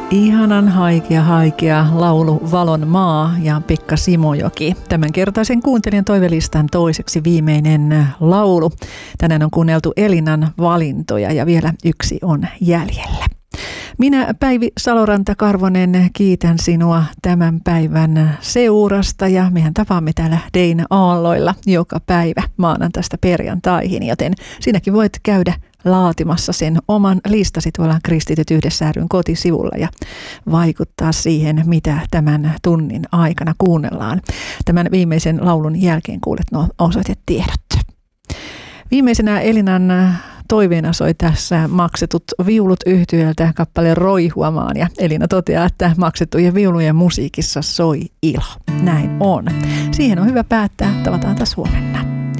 Ihanan haikea laulu Valon maa ja Pekka Simojoki. Tämänkertaisen kuuntelijan toivelistan toiseksi viimeinen laulu. Tänään on kuunneltu Elinan valintoja ja vielä yksi on jäljellä. Minä Päivi Saloranta-Karvonen kiitän sinua tämän päivän seurasta ja mehän tapaamme täällä Dein aalloilla joka päivä maanantaista perjantaihin, joten sinäkin voit käydä laatimassa sen oman listasi tuolla Kristityt yhdessä ry:n kotisivulla ja vaikuttaa siihen, mitä tämän tunnin aikana kuunnellaan. Tämän viimeisen laulun jälkeen kuulet nuo osoitetiedot. Viimeisenä Elinan toiveena soi tässä Maksetut viulut -yhtyöltä kappale Roihuamaan ja Elina toteaa, että maksettujen viulujen musiikissa soi ilo. Näin on. Siihen on hyvä päättää. Tavataan taas huomenna.